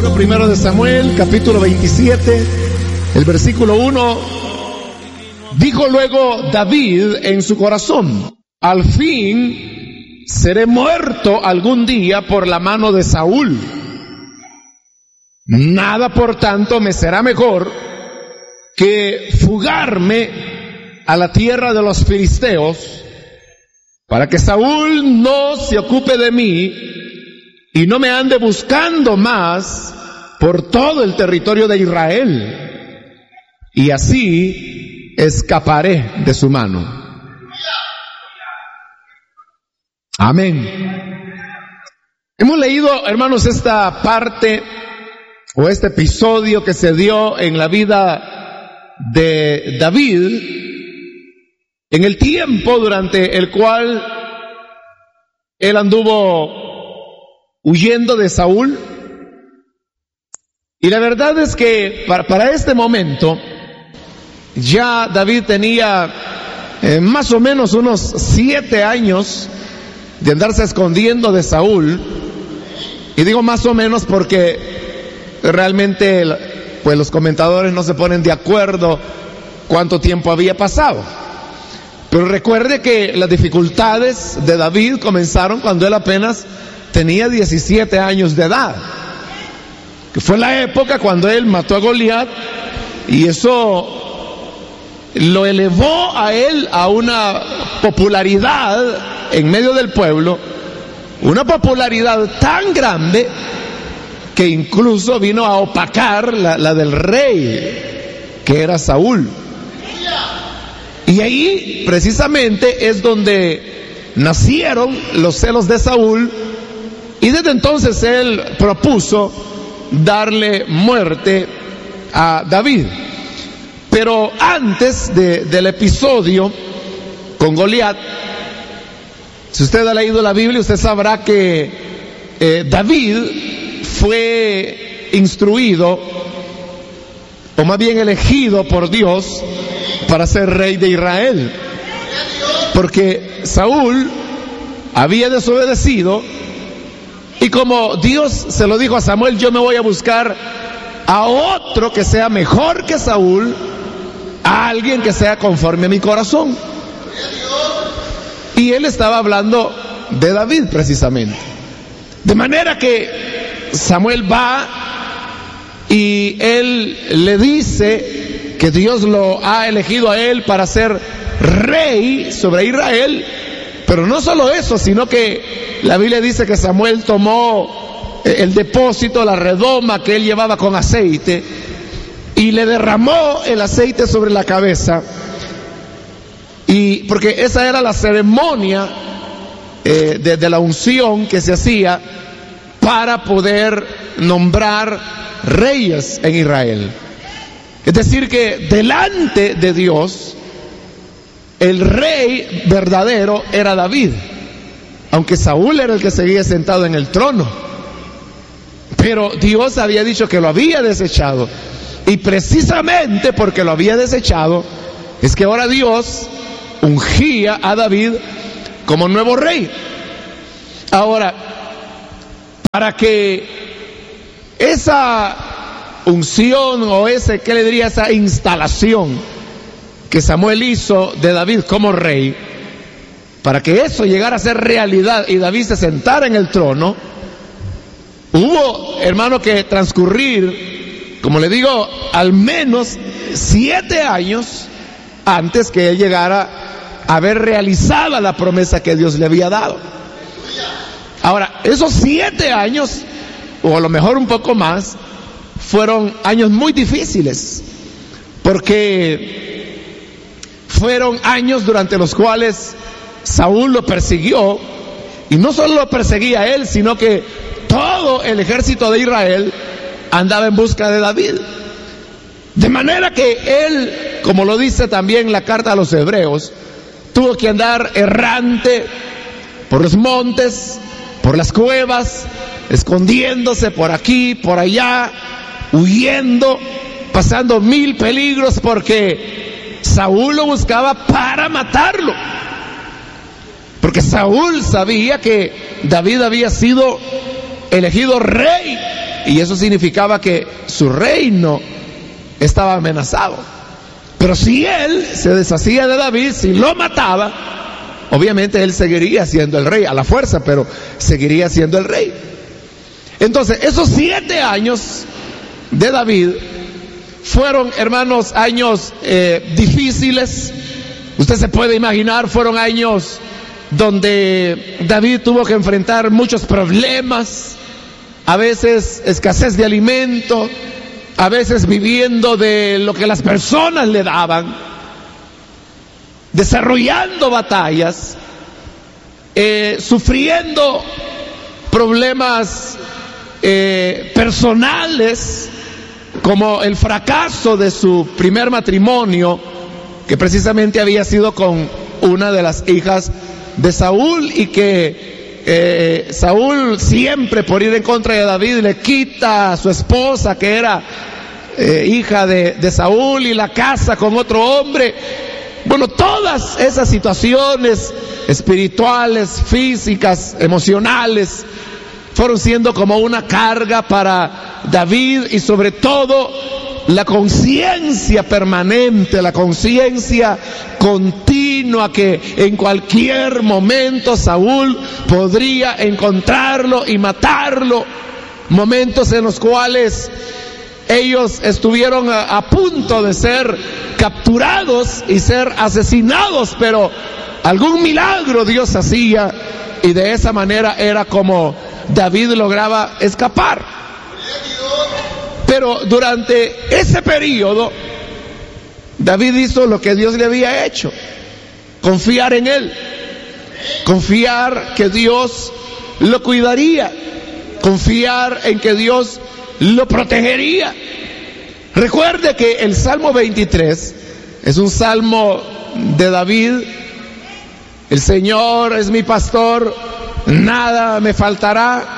Libro primero de Samuel, capítulo 27, el versículo 1. Dijo luego David en su corazón: al fin seré muerto algún día por la mano de Saúl. Nada, por tanto, me será mejor que fugarme a la tierra de los filisteos, para que Saúl no se ocupe de mí y no me ande buscando más por todo el territorio de Israel, y así escaparé de su mano. Amén. Hemos leído, hermanos, esta parte o este episodio que se dio en la vida de David, en el tiempo durante el cual él anduvo huyendo de Saúl. Y la verdad es que para este momento ya David tenía más o menos unos 7 años de andarse escondiendo de Saúl. Y digo más o menos porque realmente pues los comentadores no se ponen de acuerdo cuánto tiempo había pasado. Pero recuerde que las dificultades de David comenzaron cuando él apenas tenía 17 años de edad, que fue la época cuando él mató a Goliat, y eso lo elevó a él a una popularidad en medio del pueblo, una popularidad tan grande que incluso vino a opacar la del rey, que era Saúl. Y ahí precisamente es donde nacieron los celos de Saúl, y desde entonces él propuso darle muerte a David. Pero antes del episodio con Goliat, si usted ha leído la Biblia, usted sabrá que David fue instruido, o más bien elegido por Dios, para ser rey de Israel, porque Saúl había desobedecido, y como Dios se lo dijo a Samuel: yo me voy a buscar a otro que sea mejor que Saúl, a alguien que sea conforme a mi corazón. Y él estaba hablando de David precisamente. De manera que Samuel va y él le dice que Dios lo ha elegido a él para ser rey sobre Israel. Pero no solo eso, sino que la Biblia dice que Samuel tomó el depósito, la redoma que él llevaba con aceite, y le derramó el aceite sobre la cabeza. Y porque esa era la ceremonia de la unción que se hacía para poder nombrar reyes en Israel. Es decir, que delante de Dios el rey verdadero era David, aunque Saúl era el que seguía sentado en el trono. Pero Dios había dicho que lo había desechado, y precisamente porque lo había desechado es que ahora Dios ungía a David como nuevo rey. Ahora, para que esa unción, o ¿qué le diría? Esa instalación que Samuel hizo de David como rey, para que eso llegara a ser realidad y David se sentara en el trono, hubo, hermano, que transcurrir, como le digo, al menos 7 años antes que él llegara a ver realizada la promesa que Dios le había dado. Ahora, esos 7 años, o a lo mejor un poco más, fueron años muy difíciles, porque fueron años durante los cuales Saúl lo persiguió, y no solo lo perseguía a él, sino que todo el ejército de Israel andaba en busca de David. De manera que él, como lo dice también la carta a los Hebreos, tuvo que andar errante por los montes, por las cuevas, escondiéndose por aquí, por allá, huyendo, pasando 1000 peligros, porque Saúl lo buscaba para matarlo. Porque Saúl sabía que David había sido elegido rey y eso significaba que su reino estaba amenazado. Pero si él se deshacía de David, si lo mataba, obviamente él seguiría siendo el rey, a la fuerza, pero seguiría siendo el rey. Entonces, esos 7 años de David fueron, hermanos, años difíciles. Usted se puede imaginar, fueron años donde David tuvo que enfrentar muchos problemas, a veces escasez de alimento, a veces viviendo de lo que las personas le daban, desarrollando batallas, sufriendo problemas personales, como el fracaso de su primer matrimonio, que precisamente había sido con una de las hijas de Saúl, y que Saúl siempre, por ir en contra de David, le quita a su esposa, que era hija de Saúl, y la casa con otro hombre. Bueno, todas esas situaciones espirituales, físicas, emocionales, fueron siendo como una carga para David, y sobre todo la conciencia permanente, la conciencia continua que en cualquier momento Saúl podría encontrarlo y matarlo. Momentos en los cuales ellos estuvieron a punto de ser capturados y ser asesinados, pero algún milagro Dios hacía, y de esa manera era como David lograba escapar. Pero durante ese periodo, David hizo lo que Dios le había hecho: confiar en él, confiar que Dios lo cuidaría, confiar en que Dios lo protegería. Recuerde que el Salmo 23 es un salmo de David. El Señor es mi pastor, nada me faltará.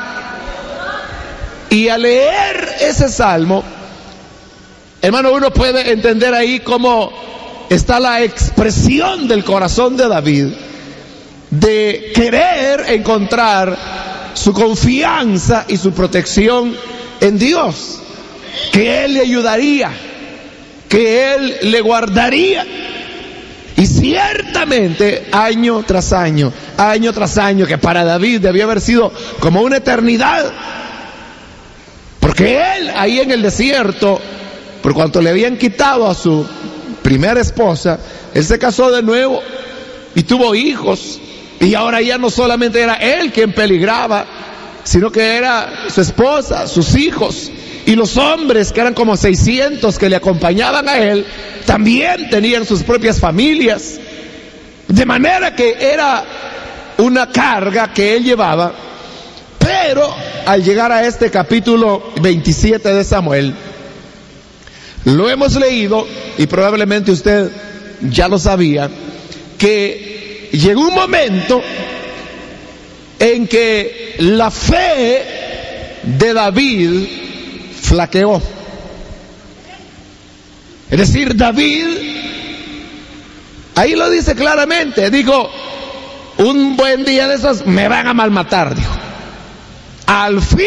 Y al leer ese salmo, hermano, uno puede entender ahí cómo está la expresión del corazón de David, de querer encontrar su confianza y su protección en Dios, que Él le ayudaría, que Él le guardaría. Y ciertamente, año tras año, que para David debió haber sido como una eternidad, porque él ahí en el desierto, por cuanto le habían quitado a su primera esposa, él se casó de nuevo y tuvo hijos, y ahora ya no solamente era él quien peligraba, sino que era su esposa, sus hijos, y los hombres, que eran como 600 que le acompañaban a él, también tenían sus propias familias, de manera que era una carga que él llevaba. Pero al llegar a este capítulo 27 de Samuel, lo hemos leído, y probablemente usted ya lo sabía, que llegó un momento en que la fe de David flaqueó. Es decir, David, ahí lo dice claramente, dijo: un buen día de esos me van a malmatar, dijo. Al fin